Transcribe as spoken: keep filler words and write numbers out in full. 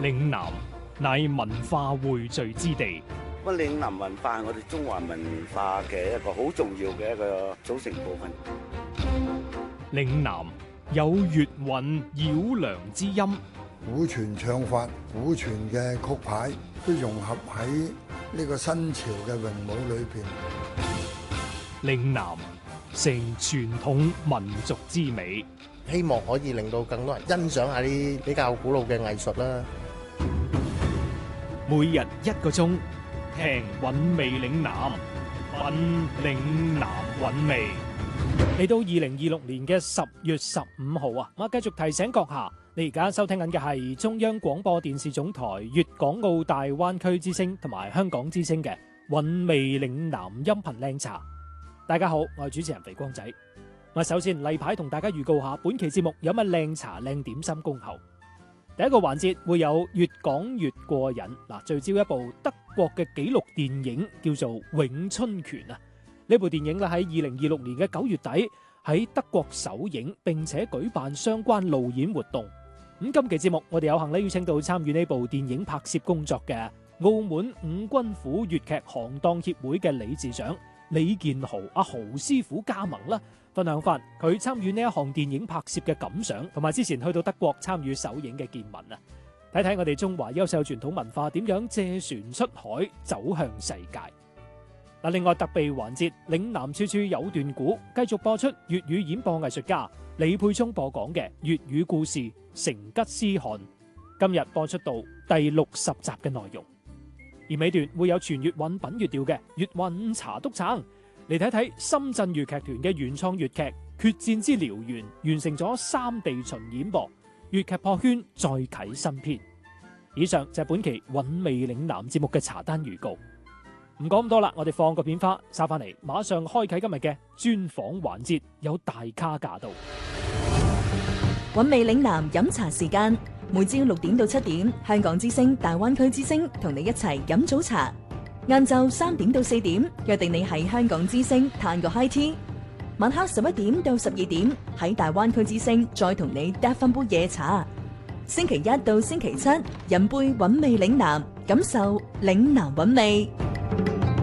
嶺南乃文化匯聚之地。 咁嶺南文化係我哋中華文化嘅一個好重要嘅一個組成部分。 嶺南有粵韻繞梁之音， 古傳唱法、古傳嘅曲牌都融合喺呢個新潮嘅詠舞裏邊。 嶺南成傳統民族之美， 希望可以令到更多人欣賞下啲比較古老嘅藝術啦。 每日一個鐘，聽韻味嶺南，品嶺南韻味。嚟到二零二六年嘅十月十五號啊，我繼續提醒閣下，你而家收聽緊嘅係中央廣播電視總台粵港澳大灣區之聲同埋香港之聲嘅韻味嶺南音頻靚茶。大家好，我係主持人肥光仔。我首先例牌同大家預告下本期節目有乜靚茶靚點心恭候。第一個環節會有越講越過癮，嗱，聚焦一部德國嘅紀錄電影叫做《詠春拳》啊。呢部電影咧喺二零二六年嘅九月底喺德國首映，並且舉辦相關路演活動。咁今期節目我哋有幸咧邀請到參與呢部電影拍攝工作嘅澳門五軍府粵劇行當協會嘅理事長李健豪阿豪師傅加盟啦，分享翻佢參與呢一項電影拍攝嘅感想，同埋之前去到德國參與首映嘅見聞啊！睇睇我哋中華優秀傳統文化點樣借船出海走向世界。嗱，另外特備環節嶺南處處有段古，繼續播出粵語演播藝術家李沛聰播講嘅粵語故事《成吉思汗》，今日播出到第六十集嘅內容。而尾段會有全粵韻品粵調嘅粵韻茶督撐，嚟睇睇深圳粵劇團嘅原創粵劇《決戰之燎原》完成咗三地巡演播，粵劇破圈再啟新篇。以上就係本期韻味嶺南節目嘅茶單預告。唔講咁多啦，我哋放個片花，收翻嚟，馬上開啟今日嘅專訪環節，有大咖駕到。 韻味嶺南飲茶時間，每朝六點到七點，香港之聲、大灣區之聲同你一齊飲早茶。晏晝三點到四點，約定你喺香港之聲嘆個 high tea。晚黑十一點到十二點，喺大灣區之聲再同你嗒翻杯夜茶。星期一到星期七，飲杯韻味嶺南，感受嶺南韻味。